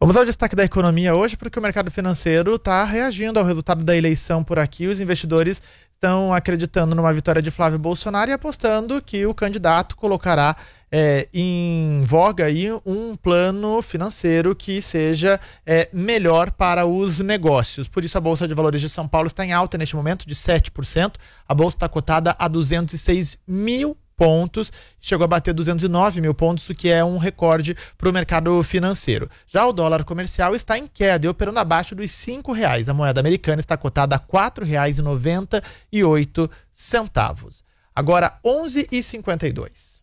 Vamos ao destaque da economia hoje, porque o mercado financeiro está reagindo ao resultado da eleição por aqui. Os investidores estão acreditando numa vitória de Flávio Bolsonaro e apostando que o candidato colocará em voga aí um plano financeiro que seja melhor para os negócios. Por isso a Bolsa de Valores de São Paulo está em alta neste momento de 7%. A Bolsa está cotada a 206 mil pontos, chegou a bater 209 mil pontos, o que é um recorde para o mercado financeiro. Já o dólar comercial está em queda e operando abaixo dos R$5. A moeda americana está cotada a R$4,98. Agora 11h52.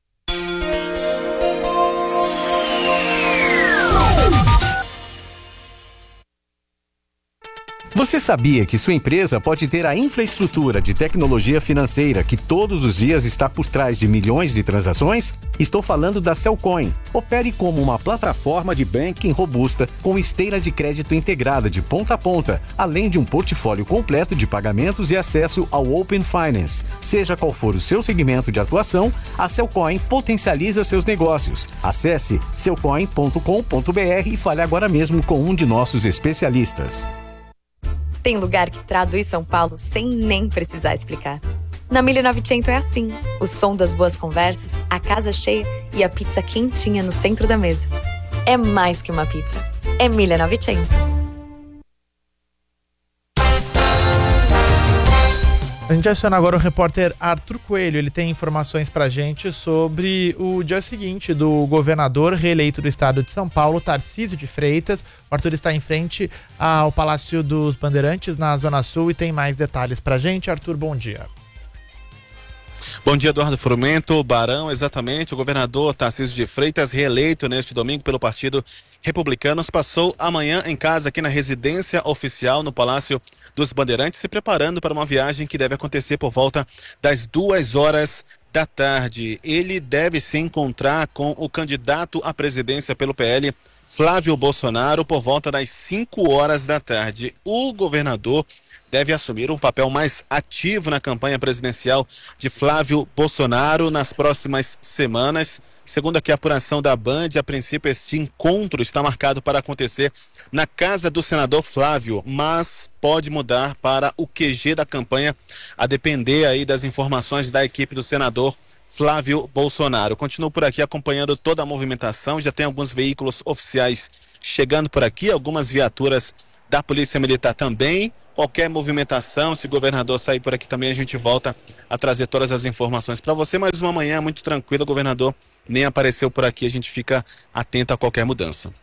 Você sabia que sua empresa pode ter a infraestrutura de tecnologia financeira que todos os dias está por trás de milhões de transações? Estou falando da Cellcoin. Opere como uma plataforma de banking robusta com esteira de crédito integrada de ponta a ponta, além de um portfólio completo de pagamentos e acesso ao Open Finance. Seja qual for o seu segmento de atuação, a Cellcoin potencializa seus negócios. Acesse cellcoin.com.br e fale agora mesmo com um de nossos especialistas. Tem lugar que traduz São Paulo sem nem precisar explicar. Na 1900 é assim. O som das boas conversas, a casa cheia e a pizza quentinha no centro da mesa. É mais que uma pizza. É 1900. A gente aciona agora o repórter Arthur Coelho. Ele tem informações pra gente sobre o dia seguinte do governador reeleito do estado de São Paulo, Tarcísio de Freitas. O Arthur está em frente ao Palácio dos Bandeirantes, na Zona Sul, e tem mais detalhes pra gente. Arthur, bom dia. Bom dia, Eduardo Frumento, Barão, exatamente. O governador Tarcísio de Freitas, reeleito neste domingo pelo Partido Republicano, passou amanhã em casa aqui na residência oficial no Palácio dos Bandeirantes, se preparando para uma viagem que deve acontecer por volta das 2h da tarde. Ele deve se encontrar com o candidato à presidência pelo PL, Flávio Bolsonaro, por volta das 5h da tarde. O governador deve assumir um papel mais ativo na campanha presidencial de Flávio Bolsonaro nas próximas semanas. Segundo aqui a apuração da Band, a princípio este encontro está marcado para acontecer na casa do senador Flávio, mas pode mudar para o QG da campanha, a depender aí das informações da equipe do senador Flávio Bolsonaro. Continuo por aqui acompanhando toda a movimentação, já tem alguns veículos oficiais chegando por aqui, algumas viaturas da Polícia Militar também. Qualquer movimentação, se o governador sair por aqui também, a gente volta a trazer todas as informações para você. Mas uma manhã muito tranquila, o governador nem apareceu por aqui, a gente fica atento a qualquer mudança.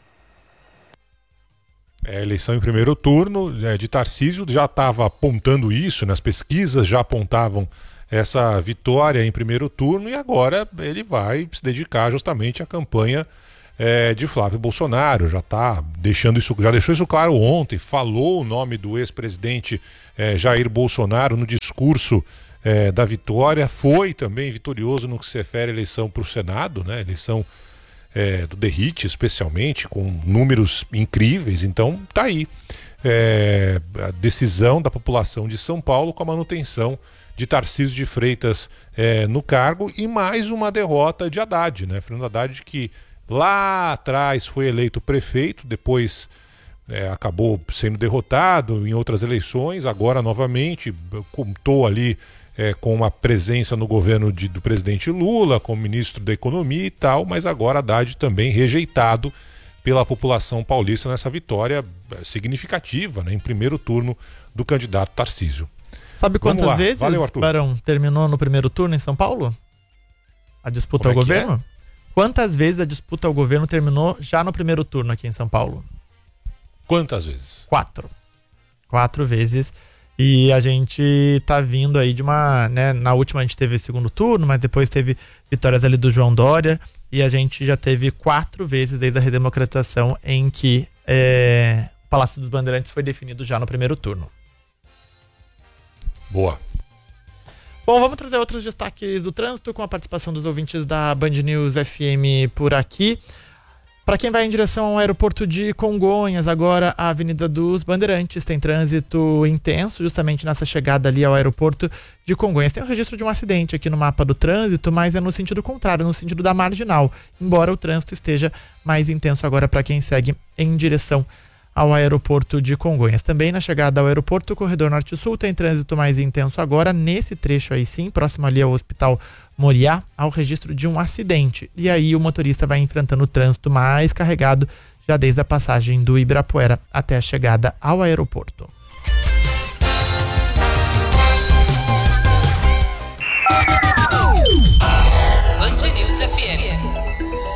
Eleição em primeiro turno de Tarcísio já estava apontando isso nas pesquisas, já apontavam essa vitória em primeiro turno, e agora ele vai se dedicar justamente à campanha de Flávio Bolsonaro. Já deixou isso claro ontem, falou o nome do ex-presidente Jair Bolsonaro no discurso da vitória, foi também vitorioso no que se refere à eleição para o Senado, né? Eleição do DERIT, especialmente, com números incríveis. Então tá aí a decisão da população de São Paulo com a manutenção de Tarcísio de Freitas no cargo, e mais uma derrota de Haddad, né? Fernando Haddad, que lá atrás foi eleito prefeito, depois acabou sendo derrotado em outras eleições, agora novamente contou ali com uma presença no governo do presidente Lula, como ministro da Economia e tal, mas agora Haddad também rejeitado pela população paulista nessa vitória significativa, né, em primeiro turno do candidato Tarcísio. Sabe quantas vezes, Barão, terminou no primeiro turno em São Paulo? A disputa ao governo? Quantas vezes a disputa ao governo terminou já no primeiro turno aqui em São Paulo? Quantas vezes? 4 vezes. E a gente tá vindo aí de uma, né, na última a gente teve segundo turno, mas depois teve vitórias ali do João Dória, e a gente já teve 4 vezes desde a redemocratização em que o Palácio dos Bandeirantes foi definido já no primeiro turno. Boa. Bom, vamos trazer outros destaques do trânsito com a participação dos ouvintes da Band News FM por aqui. Para quem vai em direção ao aeroporto de Congonhas, agora a Avenida dos Bandeirantes tem trânsito intenso, justamente nessa chegada ali ao aeroporto de Congonhas. Tem um registro de um acidente aqui no mapa do trânsito, mas é no sentido contrário, no sentido da Marginal, embora o trânsito esteja mais intenso agora para quem segue em direção ao aeroporto de Congonhas. Também na chegada ao aeroporto, o corredor norte-sul tem trânsito mais intenso agora, nesse trecho aí sim, próximo ali ao Hospital Moriá, ao registro de um acidente. E aí o motorista vai enfrentando o trânsito mais carregado, já desde a passagem do Ibirapuera até a chegada ao aeroporto. Band News FM.